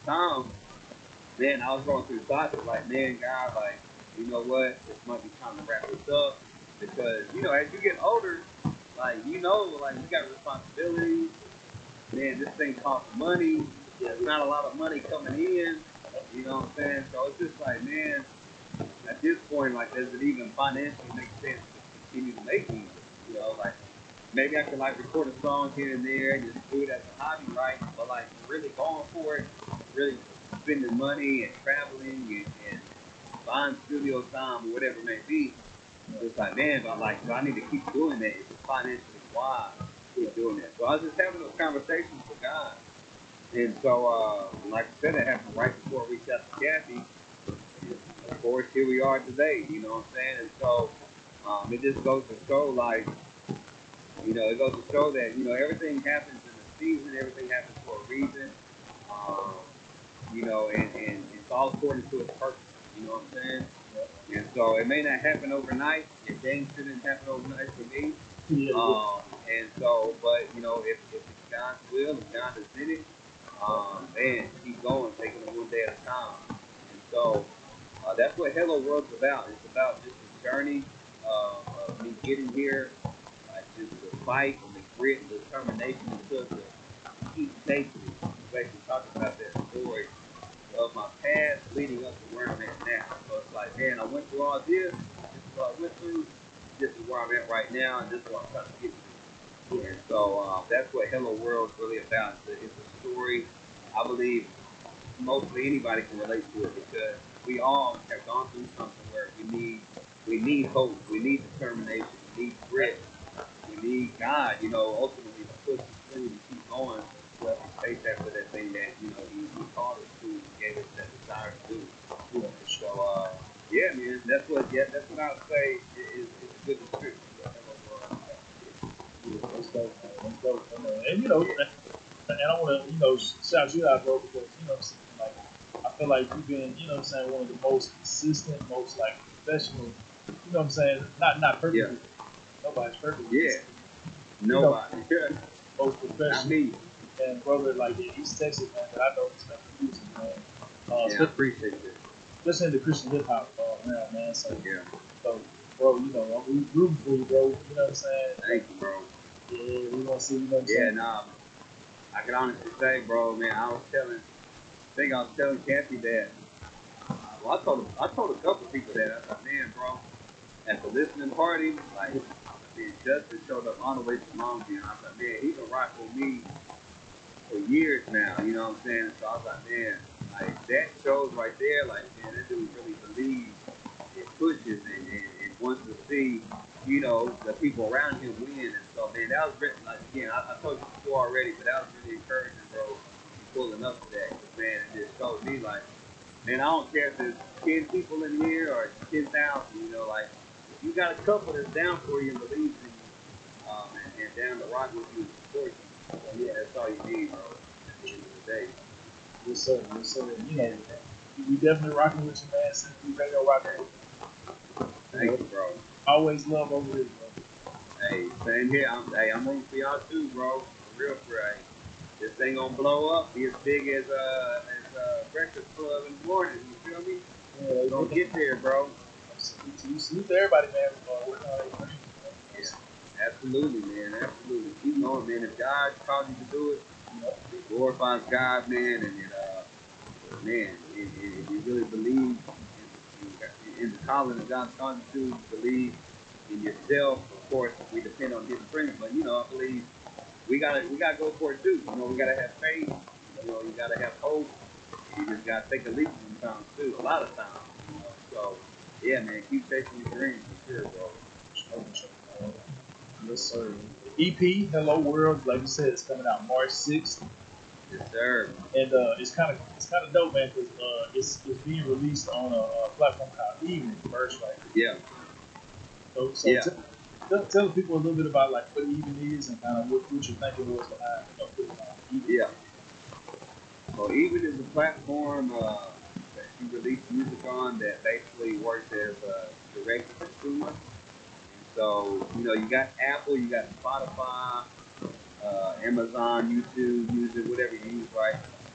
time, man, I was going through thoughts of like, man, God, like, you know what? This might be time to wrap this up because as you get older, like like you got responsibilities. Man, this thing costs money. There's not a lot of money coming in. You know what I'm saying? So it's just like, man, at this point, like, does it even financially make sense to continue to make music? Like maybe I could like record a song here and there and just do it as a hobby, right? But like really going for it, really spending money and traveling and buying studio time or whatever it may be. It's like, man, but like, do I need to keep doing that? Is it financially wise to keep doing that? So I was just having those conversations with God. And so, like I said, it happened right before I reached out to Kathy. And of course, here we are today, you know what I'm saying? And so, it just goes to show, like, it goes to show that, everything happens in a season, everything happens for a reason, um, and it's all according to its purpose, you know what I'm saying? And so it may not happen overnight. It dang sure didn't happen overnight for me. And so, but if it's God's will, if God is in it, man, keep going, taking it one day at a time. And so that's what Hello World's about. It's about just the journey of me getting here, like just the fight and the grit and determination it took to keep taking it. Basically talking about that story of my past leading up to where I'm at now. So it's like, man, I went through all this is what I went through, this is where I'm at right now, and this is what I'm trying to get to. And so that's what Hello World is really about. It's a story I believe mostly anybody can relate to it because we all have gone through something where we need hope, we need determination, we need grit, we need God, ultimately to push us through and keep going and chase after that thing that, he called us to and gave us that desire to do. So, yeah, man, that's what I would say is a good description of Hello World. Let's go, man. Let's go. And and I want to, shout you out, bro, because like I feel like you've been, one of the most consistent, most like professional. Not perfect. Yeah. Nobody's perfect. Yeah. Nobody. Most professional. Not me. And brother, like in East Texas, man, that I know is making music, man. Yeah, I appreciate it. Especially in the Christian hip hop realm, man. So, yeah. So, bro, I'm rooting for you, bro. You know what I'm saying? Thank you, bro. Yeah, we gonna see. You know what I'm saying? Yeah, nah. I can honestly say, bro, man, I was telling Kathy that. Well, I told a couple of people that. I said, man, bro, at the listening party, like, Justin showed up all the way from Longview, and I was like, man, he's been rocking with me for years now, you know what I'm saying? So I was like, man, like, that shows right there, like, man, that dude really believes and pushes and wants to see, the people around him win. And so, man, that was written, like, again, I told you before already, but that was really encouraging, bro, pulling up to that. Because, man, it just showed me, like, man, I don't care if there's 10 people in here or 10,000, like, if you got a couple that's down for you and believes in you, and down to rock with you and support you, so, yeah, that's all you need, bro, at the end of the day. Yes, sir. Yes, sir. We definitely rocking with you, man. Since we radio rocking with you. Thank you, bro. Always love over here, bro. Hey, same here. I'm rooting for y'all too, bro. For real, hey. This thing gonna blow up, be as big as Breakfast Club in the morning. You feel me? Yeah, gonna get there, bro. You salute to everybody, man. Working on their dreams, man. Yeah, absolutely, man. Absolutely. Keep going, man. If God called you to do it, it glorifies God, man. And man, if you really believe in the calling that God's calling you to, believe in yourself. Of course, we depend on His strength, but I believe we gotta go for it too. We gotta have faith. You gotta have hope. You just gotta take a leap sometimes too. A lot of times. So yeah, man, keep chasing your dreams for sure, bro. Yes, sir. EP Hello World, like you said, it's coming out March 6th. Yes, sir. And it's kind of dope, man, because it's being released on a platform called Even first, right? Yeah. So yeah. Tell the people a little bit about like what Even is and kind of what you're thinking was behind putting on Even. Yeah. Well, Even is a platform that you release music on that basically works as a direct to consumer. So, you got Apple, you got Spotify, Amazon, YouTube, Music, whatever you use, right?